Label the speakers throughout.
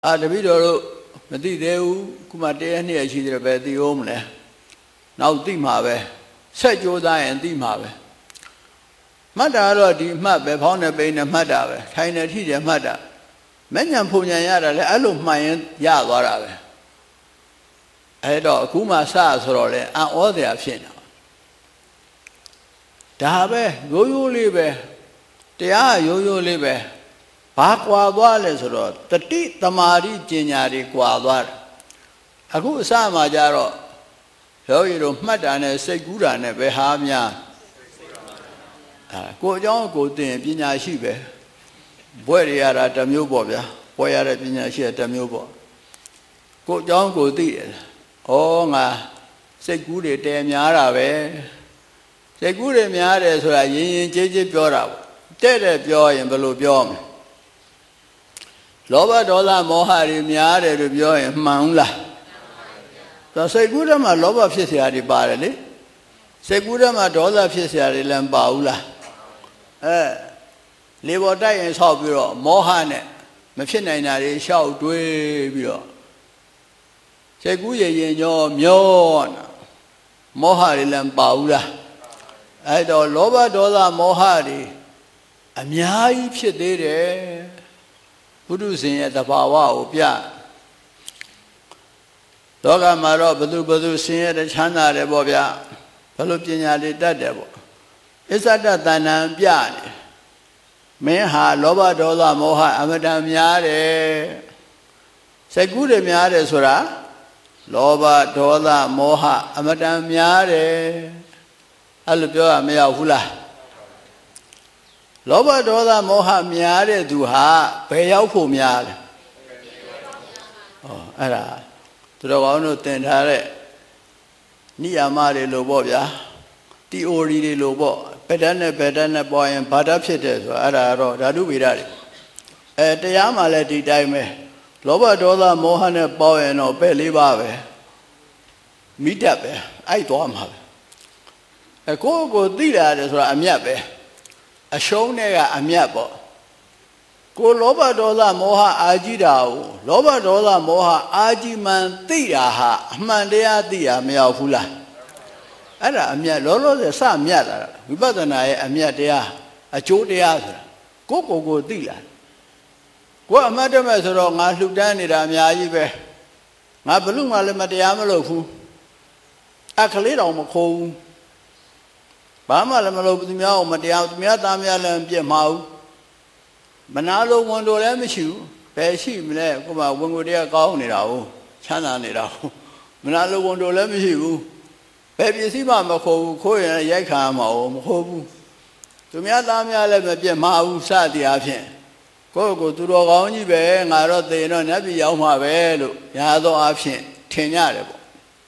Speaker 1: တပည့်တော်တို့မသိသေးဘူးခုမှတရက်နှစ်ရက်ရှိသေးတယ်ပဲသိအောင်မလဲနောက်သိမှာပဲဆက်ကြိုးစားရင်သိမှာပဲမှတ်တာတော့ဒီမှတ်ပဲဖောင်းနေပိန်းနဲ့မှတ်တာပဲထိုင်နေထိတယ်မှတ်တာမဲ့ညာဖုန်ညာရတာလဲအဲ့လိုမှန်ရင်ရသွားတာပဲအဲ့တော့အခုမှစဆိုတော့လဲအံ့ဩစရာဖြစ်နေဒါပဲရိုးရိုးလေးပဲတရားရိုးရိုးလေးပဲဘာကွာသွားလဲဆိုတော့တတိတမာတိပညာတွေကွာသွားတယ်အခုအစမှကြတော့ယောဂီတို့မှတ်တာနဲ့စိတ်ကူးတာနဲ့ပဲဟာများကိုအကြောင်းကိုသိရင်ပညာရှိပဲဘွဲ့ရရတာတစ်မျိုးပေါ့ဗျာဘွဲ့ရတဲ့ပညာရှိတဲ့တစ်မျိုးပေါ့ကိုအကြောင်းကိုသိတယ်ဩငါစိတ်ကူးတွေတဲများတာပဲစိတ်ကူးတွေများတယ်ဆိုတာရင်ရင်ကျေးကျေးပြောတာပေါ့တဲ့တဲ့ပြောရင်ဘယ်လိုပြောမလဲလောဘဒေါသမောဟတွေများတယ်လို့ပြောရင်မှန်ဘူးလားဒါစိတ်ကူးထဲမှာလောဘဖြစ်เสียတွေပါတယ်လေစိတ်ကူးထဲမှာဒေါသဖြစ်เสียတွေလည်းမပါဘူးလားလေပေါ်တိုက်ရင်ဆောက်ပြီးတော့မောဟနဲ့မဖြစ်နိုင်တာတွေရှောက်တွေးပြီးတော့စိတ်ကူးရင်ညောမျောနာမောဟတွေလည်းမပါဘူးလားအဲ့တော့လောဘဒေါသမောဟတွေအများကြီးဖြစ်သေးတယ်ဘုဒ္ဓဇင်ရဲ့တဘာဝကိုပြလောကမှာတော့ဘသူဆင်းရဲတဲ့ချမ်းသာတယ်ပေါ့ဗျာဘယ်လိုပညာတွေတတ်တယ်ပေါ့အစ္ဆဒတဏ္ဏံပြနေမင်းဟာလောဘဒေါသမောဟအမတန်များတယ်စိတ်ကူးတွေများတယ်ဆိုတာလောဘဒေါသမောဟအမတန်များတယ်အဲ့လိုပြောရမရောက်ဘူးလားလောဘဒေါသမောဟများတဲ့သူဟာဘယ်ရောက်ဖို့များလဲအဲ့ဒါသူတော်ကောင်းတို့သင်ထားတဲ့နိယာမတွေလို့ပေါ့ဗျာ theory တွေလို့ပေါ့ဘယ်တန်းနဲ့ပေါ်ရင်ဘာသာဖြစ်တယ်ဆိုအဲ့ဒါတော့ဓာတုဗေဒတွေတရားမှလည်းဒီတိုင်းပဲလောဘဒေါသမောဟနဲ့ပေါ်ရင်တော့ပဲလေးပါပဲမိတတ်ပဲအဲ့သွားမှာပဲကိုသိလာတယ်ဆိုတာအမြတ်ပဲအရှုံးတွေကအမြတ်ပေါ့ကိုလောဘဒေါသမောဟအာကြီးတာကိုလောဘဒေါသမောဟအာကြီးမှန်သိတာဟာအမှန်တရားသိတာမရောက်ဘူးလားအဲ့ဒါအမြတ်လောလောဆယ်စမြတ်လာတာဝိပဿနာရဲ့အမြတ်တရားအကျိုးတရားဆိုတာကိုသိလာကိုအမှတ်တမဲ့ဆိုတော့ငါလှူဒန်းနေတာအများကြီးပဲငါဘလို့မှလည်းမတရားမလုပ်ဘူးအခလေးတောင်မခိုးဘူးဘာမှလည်းမလုပ်ဘူးသူများကိုမတရားသူများသားများလည်းပြစ်မှာဘူးမနာလို့ဝန်တော်လည်းမရှိဘူးဘယ်ရှိမလဲကိုမဝန်ကိုတရားကောင်းနေတာဟုတ်ချမ်းသာနေတာဟုတ်မနာလို့ဝန်တော်လည်းမရှိဘူးဘယ်ပစ္စည်းမှမခိုးဘူးခိုးရင်ရိုက်ခါမှာမခိုးဘူးသူများသားများလည်းမပြစ်မှာဘူးစသည်အဖြစ်ကိုသူတော်ကောင်းကြီးပဲငါတော့သေတော့နတ်ပြည်ရောက်မှာပဲလို့ညာသောအဖြစ်ထင်ကြတယ်ပေါ့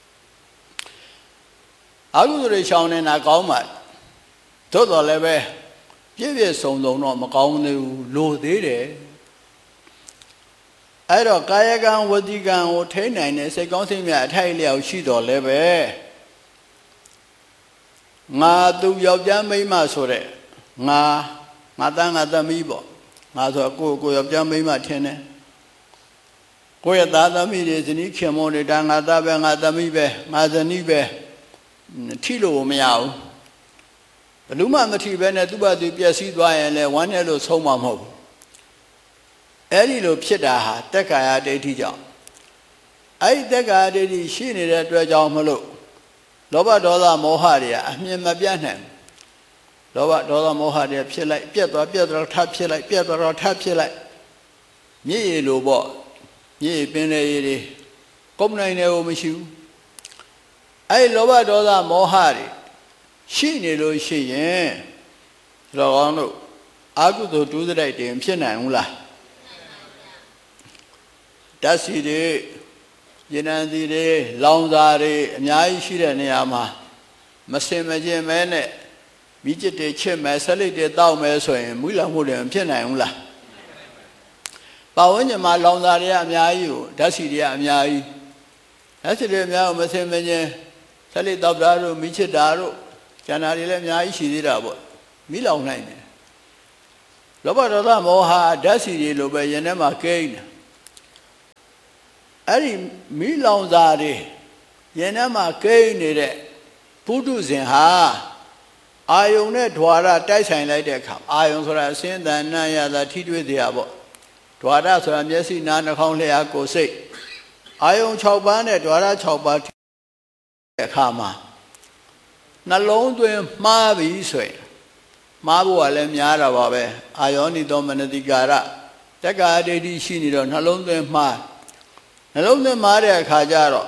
Speaker 1: အကုသိုလ်တွေရှောင်နေတာကောင်းပါသို့တော်လည်းပဲပြည့်စုံတော့မကောင်းသေးဘူးလိုသေးတယ်အဲ့တော့ကာယကံဝစီကံကိုထိန်းနိုင်တဲ့စိတ်ကောင်းစိတ်မြတ်အထိုက်လျောက်ရှိတော်လည်းပဲငါသူယောက်ျားမိန်းမဆိုတဲ့ငါသားငါသမီးပေါ့ငါဆိုကိုယောက်ျားမိန်းမထင်တယ်ကိုရဲ့သားသမီးတွေဇနီးခင်မောနေတာငါသားပဲငါသမီးပဲငါဇနီးပဲထိလို့မရဘူးဘယ်သူမှမထိပဲနဲ့သူ့ဘာသူပျက်စီးသွားရင်လည်းဝမ်းနဲ့လို့ဆုံးမှာမဟုတ်ဘူးအဲ့ဒီလိုဖြစ်တာဟာတက္ကာယဒိဋ္ဌိကြောင့်အဲ့ဒီတက္ကာယဒိဋ္ဌိရှိနေတဲ့အတွက်ကြောင့်မလို့လောဘဒေါသမောဟတွေကအမြင်မပြတ်နိုင်လောဘဒေါသမောဟတွေဖြစ်လိုက်ပြတ်သွားထပ်ဖြစ်လိုက်ပြတ်သွားထပ်ဖြစ်လိုက်မြည်ရည်လိုပေါ့မြည်ပင်လေရည်တွေကုန်းနိုင်တယ်ကိုမရှိဘူးအဲ့လောဘဒေါသမောဟတွေရှိနေလို့ရှိရင်တော်ကောင်းတို့အာကုသိုလ်ဒုစရိုက်တွေဖြစ်နိုင်ဘူးလားဓာတ်စီတွေဉာဏ်စီတွေလောင်စာတွေအများကြီးရှိတဲ့နေရာမှာမစင်မကျင်မဲနဲ့မိကျစ်တွေချစ်မယ်ဆက်လက်တွေတောက်မယ်ဆိုရင်မွေးလောင်မှုတွေမဖြစ်နိုင်ဘူးလားပတ်ဝန်းကျင်မှာလောင်စာတွေကအများကြီးကိုဓာတ်စီတွေကအများကြီးဓာတ်စီတွေအများကိုမစင်မကျင်ဆက်လက်တောက်တာတို့မိချစ်တာတို့ကျန်တာတွေလည်းအများကြီးရှိသေးတာပေါ့မိလောင်နိုင်တယ်လောဘဒေါသမောဟဓာတ်စီတွေလိုပဲရင်ထဲမှာကိန်းတယ်အဲ့ဒီမီးလောင်စာတွေရင်ထဲမှာကိန်းနေတဲ့ပုထုဇဉ်ဟာအာယုန်နဲ့ဓွာရတိုက်ဆိုင်လိုက်တဲ့အခါအာယုန်ဆိုတာအစင်းတန်နံ့ရတာထိတွေ့စရာပေါ့ဓွာရဆိုတာမျက်စိနားနှာခေါင်းလျှာကိုယ်စိတ်အာယုန်6ပါးနဲ့ဓွာရ6ပါးတဲ့အခါမှာနှလုံးသွင်းမှားပြီဆိုရင်မှားဖို့ကလည်းများတာပါပဲအာယောနိသောမနတိကာရတက္ကာဒိဋ္ဌိရှိနေတော့နှလုံးသွင်းမှားနှလုံးသွင်းမှားတဲ့အခါကျတော့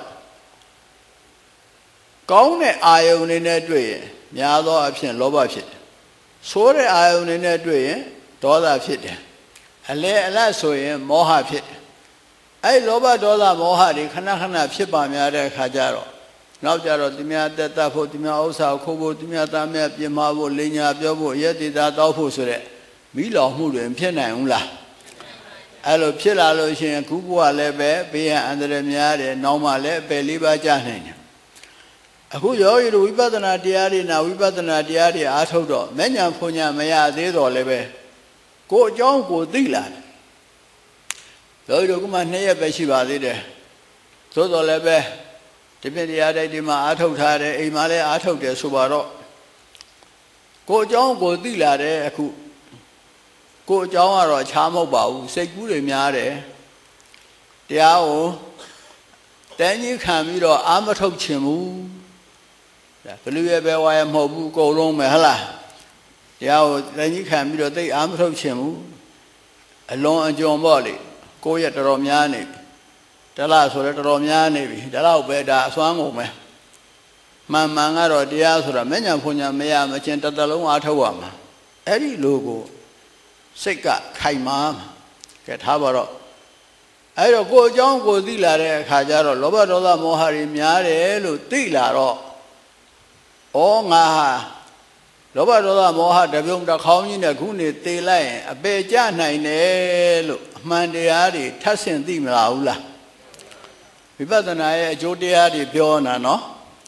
Speaker 1: ကောင်းတဲ့အာယုန်တွေနဲ့တွေ့ရင်များသောအဖြစ်လောဘဖြစ်တယ်ဆိုးတဲ့အာယုန်တွေနဲ့တွေ့ရင်ဒေါသဖြစ်တယ်အလဲအလတ်ဆိုရင်မောဟဖြစ်တယ်အဲ့လောဘဒေါသမောဟတွေခဏခဏဖြစ်ပါများတဲ့အခါကျတော့နောက်ကြတော့သူများတက်တတ်ဖို့သူများဥစ္စာခိုးဖို့သူများသားများပြင်မဖို့လိညာပြောဖို့ရက်တိသားတောက်ဖို့ဆိုတဲ့မိလောင်မှုတွေဖြစ်နိုင်ဘူးလားအဲ့လိုဖြစ်လာလို့ရှိရင်ခုဘဝလည်းပဲဘေးရန်အန္တရာယ်များတယ်နောက်မှလည်းအပယ်လေးပါးကြနိုင်တယ်အခုယောဂီတို့ဝိပဿနာတရားတွေနာဝိပဿနာတရားတွေအားထုတ်တော့မဉ္ဇဉ်ဖွညာမရသေးတော့လည်းပဲကိုယ်အကြောင်းကိုသိလာတယ်ယောဂီတို့ကမှ2ရက်ပဲရှိပါသေးတယ်သို့တော်လည်းပဲဒီပြတရားတိုက်ဒီမှာအားထုတ်ထားတယ်အိမ်မှာလည်းအားထုတ်တယ်ဆိုပါတော့ကိုယ်အကြောင်းကိုသိလာတယ်အခုကိုယ်အကြောင်းကတော့ခြားမဟုတ်ပါဘူးစိတ်ကူးတွေများတယ်တရားကိုတန်းကြီးခံပြီးတော့အာမထုတ်ချင်ဘူးဘလူရဲ့ပဲဝါရမဟုတ်ဘူးကိုယ်လုံးပဲဟလားတရားကိုတန်းကြီးခံပြီးတော့သိအာမထုတ်ချင်ဘူးအလွန်အကျွံပေါ့လေကိုယ့်ရဲ့တော်တော်များနေပြီတလားဆိုတော့တော်တော်များနေပြီဒါတော့ပဲဒါအစွမ်းကုန်ပဲမှန်မှန်ကတော့တရားဆိုတာမဉ္ဇဉ်ဖွညာမရမချင်းတစ်သက်လုံးအားထုတ်ရမှာအဲ့ဒီလိုကိုစိတ်ကခိုင်မာမှာကဲထားပါတော့အဲ့တော့ကိုယ်အကြောင်းကိုသိလာတဲ့အခါကျတော့လောဘဒေါသမောဟတွေများတယ်လို့သိလာတော့ဩငါဟာလောဘဒေါသမောဟတပြုံတစ်ခေါင်းကြီးနဲ့ခုနေသေလိုက်ရင်အပေကျနိုင်တယ်လို့အမှန်တရားတွေထပ်ဆင့်သိမလားဘူးလားဝိပဿနာရဲ့အကျိုးတရားတွေပြောနေတာနော်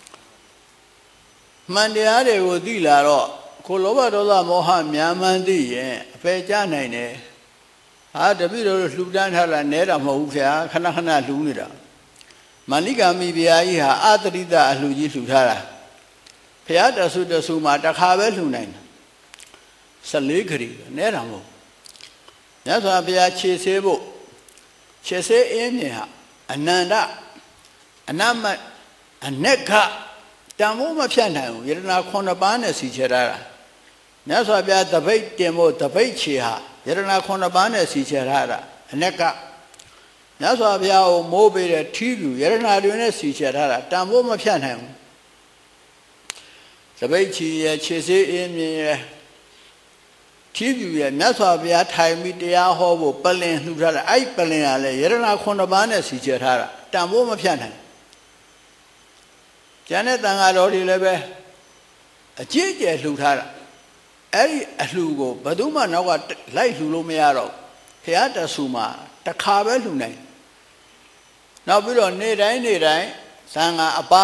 Speaker 1: မှန်တရားတွေကိုသိလာတော့ကိုလောဘဒေါသမောဟများမှန်းသိရင်အပေကျနိုင်တယ်ဟာတပည့်တော်လှူဒန်းထားတာနဲတာမဟုတ်ဘူးခင်ဗျာခဏခဏလှူနေတာမဏိကာမိဘုရားကြီးဟာအတရိတအလှူကြီးလှူထားတာဘုရားတဆူမှာတစ်ခါပဲလှူနိုင်တယ်14ခရီးနဲတာမဟုတ်မြတ်စွာဘုရားခြေဆေးဖို့ခြေဆေးအင်းမြင်ဟာအနန္တအနမအနက်ကတန်ဖို့မဖြတ်နိုင်ဘူးယရဏ9ပါးနဲ့စီချထားတာမြတ်စွာဘုရားတပိတ်တင်ဖို့တပိတ်ခြေဟာယရဏ9ပါးနဲ့စီချထားတာအနက်ကမြတ်စွာဘုရားကိုမိုးပေးတဲ့ထီးပြူယရဏတွေနဲ့စီချထားတာတန်ဖို့မဖြတ်နိုင်ဘူးတပိတ်ခြေရဲ့ခြေစေးအင်းမြင်ရဲ့ထီးပြူရဲ့မြတ်စွာဘုရားထိုင်ပြီးတရားဟောဖို့ပလင်လှူထားတာအဲ့ပလင်ကလည်းယရဏ9ပါးနဲ့စီချထားတာတန်ဖို့မဖြတ်နိုင်ကျန်တဲ့တန်ဃာတော်တွေလည်းပဲအကျင့်ကျယ်လှူထားတာအဲ့ဒီအလှူကိုဘယ်သူမှနောက်ကလိုက်လှူလို့မရတော့ဘုရားတဆူမှာတစ်ခါပဲလှူနိုင်နောက်ပြီးတော့နေ့တိုင်းသံဃာအပါ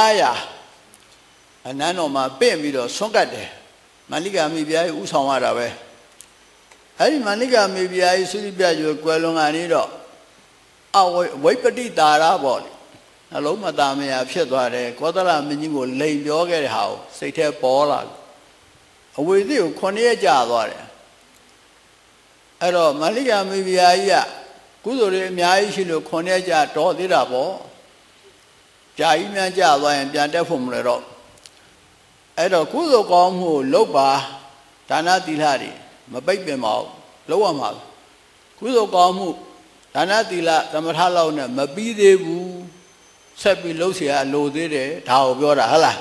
Speaker 1: 900အနန်းတော်မှာပင့်ပြီးတော့ဆွန့်ကတ်တယ်မဏိကာမိဘုရားကြီးဥဆောင်ရတာပဲအဲ့ဒီမဏိကာမိဘုရားကြီးသုတိပြကျွယ်ကွယ်လွန်ကနေတော့ဝိပတိတာရပေါ့လေနှလုံးမသားမယာဖြစ်သွားတယ်ကောသလမင်းကြီးကိုလိန်ပြောခဲ့တဲ့ဟာကိုစိတ်ထဲပေါ်လာအဝိဇ္ဇကို9ရက်ကြာသွားတယ်အဲ့တော့မဏိကာမိဘုရားကြီးကကုသိုလ်တွေအများကြီးရှိလို့9ရက်ကြာတော်သေးတာပေါ့ကြာကြီးများကြာသွားရင်ပြန်တက်ဖို့မလဲတော့အဲ့တော့ကုသိုလ်ကောင်းမှုလုပ်ပါဒါနသီလတွေမပိတ်ပင်ပါဘူးလုပ်ရမှာကုသိုလ်ကောင်းမှုဒါနသီလသမထလောက်နဲ့မပြီးသေးဘူးဆက်ပြီးလှုပ်เสียအလိုသေးတယ်ဒါကိုပြောတာဟုတ်လား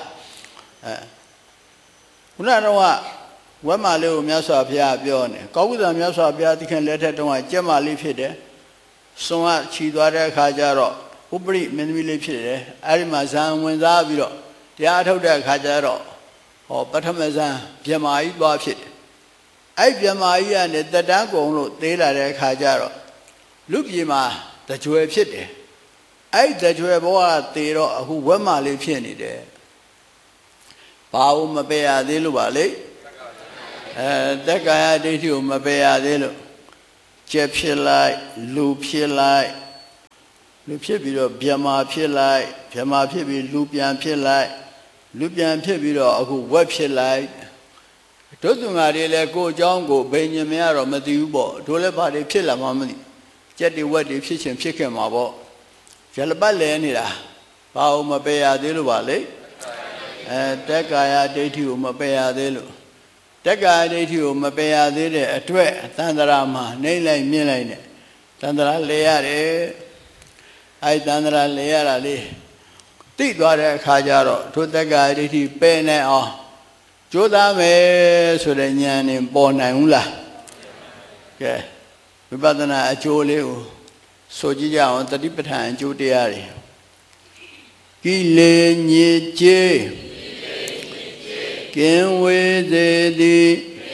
Speaker 1: ခုနကတော့ဝက်မာလေးကိုမြတ်စွာဘုရားပြောနေကောကုသမြတ်စွာဘုရားသခင်လက်ထက်တုန်းကကြက်မာလေးဖြစ်တယ်စွန်ကခြီသွားတဲ့အခါကျတော့ဥပရိမင်းသမီးလေးဖြစ်တယ်အဲ့ဒီမှာဇံဝင်စားပြီးတော့တရားထုတ်တဲ့အခါကျတော့ပထမဇံဗြဟ္မာကြီးသွားဖြစ်တယ်အဲ့ဗြဟ္မာကြီးကနေတက်တန်းကုန်လို့သေးလာတဲ့အခါကျတော့လူပြေမှာတကြွယ်ဖြစ်တယ်အဲ့တကြွယ်ဘဝသေတော့အခုဝက်မာလေးဖြစ်နေတယ်ဘာလို့မပယ်ရသေးလို့ပါလေတက္ကာယဒိဋ္ဌိကိုမပယ်ရသေးလို့ကျက်ဖြစ်လိုက်လူဖြစ်လိုက်လူဖြစ်ပြီးတော့ဗျမာဖြစ်လိုက်ဗျမာဖြစ်ပြီးလူပြန်ဖြစ်လိုက်လူပြန်ဖြစ်ပြီးတော့အခုဝက်ဖြစ်လိုက်တို့သူငါတွေလည်းကိုယ်အကြောင်းကိုဘယ်ညင်မရတော့မသိဘူးပေါ့တို့လည်းဘာတွေဖြစ်လာမှမသိကြက်တွေဝက်တွေဖြစ်ချင်းဖြစ်ခဲ့မှာပေါ့ရလပတ်လဲနေတာဘာလို့မပယ်ရသေးလို့ပါလေတက်ကာယဒိဋ္ဌိကိုမပယ်ရသေးလို့တက်ကာယဒိဋ္ဌိကိုမပယ်ရသေးတဲ့အတွက်သန္တရာမှာနှိမ့်လိုက်မြင့်လိုက်နဲ့သန္တရာလဲရတယ်အဲ့သန္တရာလဲရတာလေးသိသွားတဲ့အခါကျတော့ထိုတက်ကာယဒိဋ္ဌိပယ်နေအောင်ကြိုးစားမယ်ဆိုတဲ့ဉာဏ်နဲ့ပေါ်နိုင်ဘူးလားကဲဝိပဿနာအကျိုးလေးကိုဆိုကြည့်ကြအောင်တတိပဋ္ဌာန်အကျိုးတရားတွေကိလေညစ်ကြေးကင်းဝေးစေသည်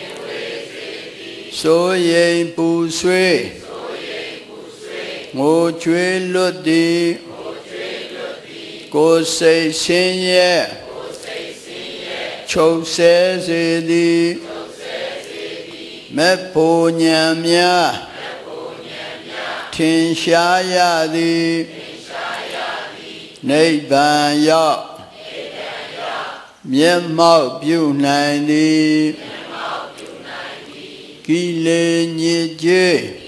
Speaker 1: ဆိုရင်ပူဆွေးငိုကြွေးလွတ်သည်ကိုယ်စိတ်ဆင်းရဲချုပ်ဆဲစေသည်မေဖို့ဉာဏ်များထင်ရှားရသည်နိဗ္ဗာန်ရောက်မျက်မှောက်ပြုနိုင်သည်ကိလေညစ်ကြေး